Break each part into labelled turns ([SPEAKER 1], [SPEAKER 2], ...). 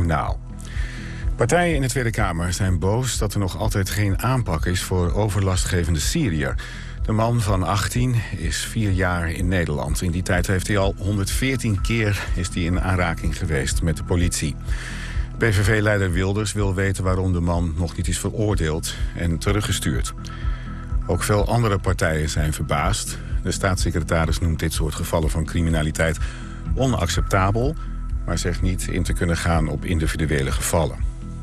[SPEAKER 1] Journaal. Partijen in de Tweede Kamer zijn boos dat er nog altijd geen aanpak is voor overlastgevende Syriër. De man van 18 is 4 jaar in Nederland. In die tijd heeft hij al 114 keer in aanraking geweest met de politie. PVV-leider Wilders wil weten waarom de man nog niet is veroordeeld en teruggestuurd. Ook veel andere partijen zijn verbaasd. De staatssecretaris noemt dit soort gevallen van criminaliteit onacceptabel, maar zegt niet in te kunnen gaan op individuele gevallen.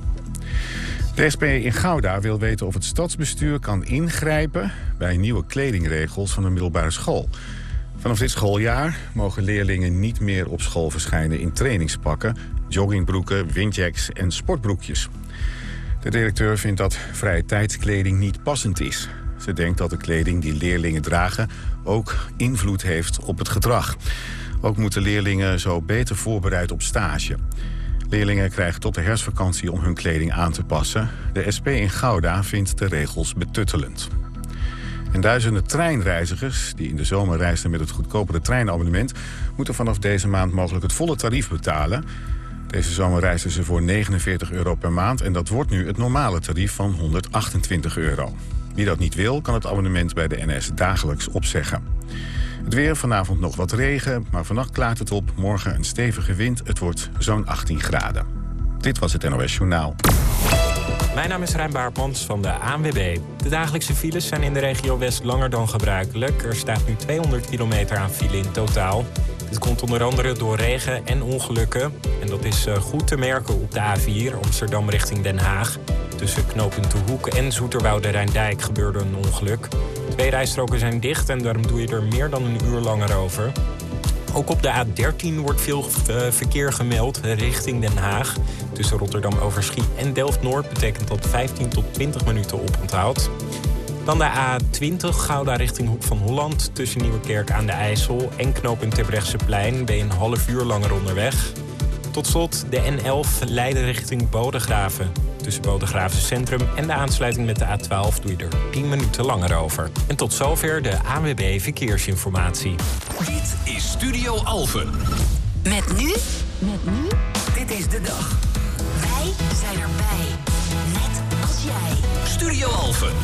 [SPEAKER 1] De SP in Gouda wil weten of het stadsbestuur kan ingrijpen bij nieuwe kledingregels van de middelbare school. Vanaf dit schooljaar mogen leerlingen niet meer op school verschijnen in trainingspakken, joggingbroeken, windjacks en sportbroekjes. De directeur vindt dat vrije tijdskleding niet passend is. Ze denkt dat de kleding die leerlingen dragen ook invloed heeft op het gedrag. Ook moeten leerlingen zo beter voorbereid op stage. Leerlingen krijgen tot de herfstvakantie om hun kleding aan te passen. De SP in Gouda vindt de regels betuttelend. En duizenden treinreizigers die in de zomer reisden met het goedkopere treinabonnement moeten vanaf deze maand mogelijk het volle tarief betalen. Deze zomer reisden ze voor €49 per maand en dat wordt nu het normale tarief van €128. Wie dat niet wil, kan het abonnement bij de NS dagelijks opzeggen. Het weer, vanavond nog wat regen, maar vannacht klaart het op. Morgen een stevige wind, het wordt zo'n 18 graden. Dit was het NOS Journaal.
[SPEAKER 2] Mijn naam is Rijn Baartmans van de ANWB. De dagelijkse files zijn in de regio West langer dan gebruikelijk. Er staat nu 200 kilometer aan file in totaal. Dit komt onder andere door regen en ongelukken. En dat is goed te merken op de A4 Amsterdam richting Den Haag. Tussen knooppunt De Hoek en Zoeterwoude Rijndijk gebeurde een ongeluk. 2 rijstroken zijn dicht en daarom doe je er meer dan een uur langer over. Ook op de A13 wordt veel verkeer gemeld richting Den Haag. Tussen Rotterdam Overschie en Delft-Noord betekent dat 15 tot 20 minuten oponthoud. Dan de A20 Gouda richting Hoek van Holland. Tussen Nieuwekerk aan de IJssel en knooppunt Terbrechtseplein ben je een half uur langer onderweg. Tot slot de N11 Leiden richting Bodegraven. Tussen Bodegraven Centrum en de aansluiting met de A12 doe je er 10 minuten langer over. En tot zover de ANWB Verkeersinformatie.
[SPEAKER 3] Dit is Studio Alphen.
[SPEAKER 4] Met nu. Dit is de dag. Wij zijn erbij. Net als jij.
[SPEAKER 3] Studio Alphen.